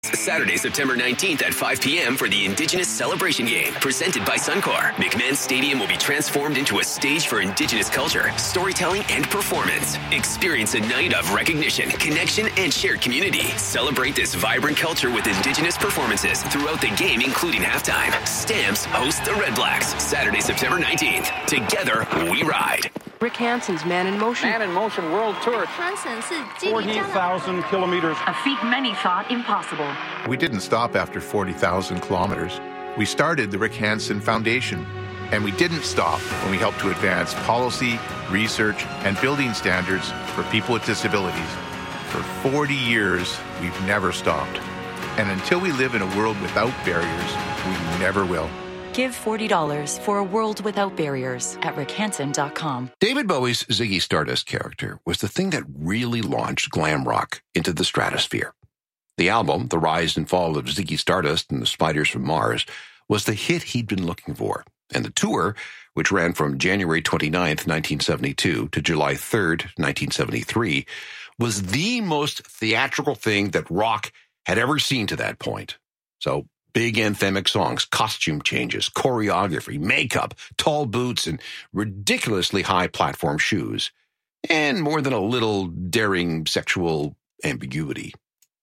Saturday, September 19th at 5 p.m. for the Indigenous Celebration Game, presented by Suncor. McMahon Stadium will be transformed into a stage for Indigenous culture, storytelling, and performance. Experience a night of recognition, connection, and shared community. Celebrate this vibrant culture with Indigenous performances throughout the game, including halftime. Stamps host the Red Blacks, Saturday, September 19th. Together, we ride. Rick Hansen's Man in Motion. Man in Motion World Tour. 40,000 kilometers. A feat many thought impossible. We didn't stop after 40,000 kilometers. We started the Rick Hansen Foundation. And we didn't stop when we helped to advance policy, research, and building standards for people with disabilities. For 40 years, we've never stopped. And until we live in a world without barriers, we never will. Give $40 for a world without barriers at rickhansen.com. David Bowie's Ziggy Stardust character was the thing that really launched glam rock into the stratosphere. The album, The Rise and Fall of Ziggy Stardust and the Spiders from Mars, was the hit he'd been looking for. And the tour, which ran from January 29th, 1972 to July 3rd, 1973, was the most theatrical thing that rock had ever seen to that point. So, big anthemic songs, costume changes, choreography, makeup, tall boots, and ridiculously high platform shoes. And more than a little daring sexual ambiguity.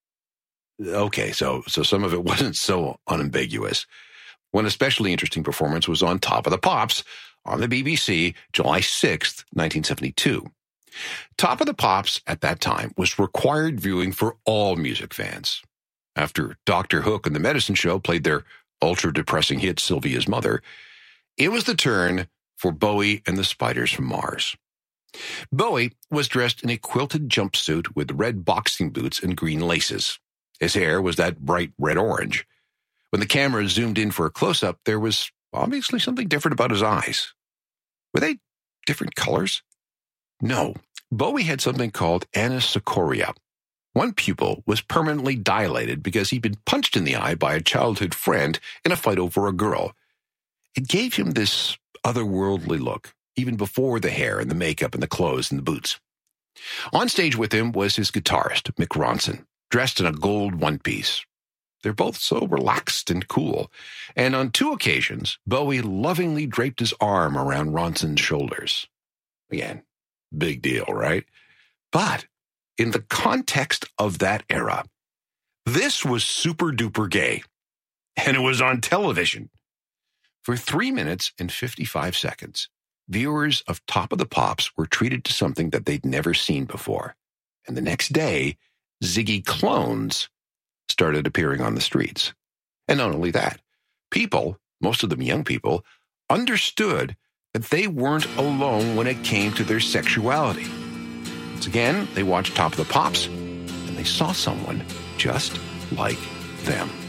Okay, so some of it wasn't so unambiguous. One especially interesting performance was on Top of the Pops on the BBC, July 6th, 1972. Top of the Pops at that time was required viewing for all music fans. After Dr. Hook and the Medicine Show played their ultra-depressing hit Sylvia's Mother, it was the turn for Bowie and the Spiders from Mars. Bowie was dressed in a quilted jumpsuit with red boxing boots and green laces. His hair was that bright red-orange. When the camera zoomed in for a close-up, there was obviously something different about his eyes. Were they different colors? No. Bowie had something called anisocoria. One pupil was permanently dilated because he'd been punched in the eye by a childhood friend in a fight over a girl. It gave him this otherworldly look, even before the hair and the makeup and the clothes and the boots. On stage with him was his guitarist, Mick Ronson, dressed in a gold one-piece. They're both so relaxed and cool. And on 2 occasions, Bowie lovingly draped his arm around Ronson's shoulders. Again, big deal, right? But in the context of that era, this was super-duper gay. And it was on television. For 3 minutes and 55 seconds, viewers of Top of the Pops were treated to something that they'd never seen before. And the next day, Ziggy clones started appearing on the streets. And not only that, people, most of them young people, understood that they weren't alone when it came to their sexuality. Once again, they watched Top of the Pops, and they saw someone just like them.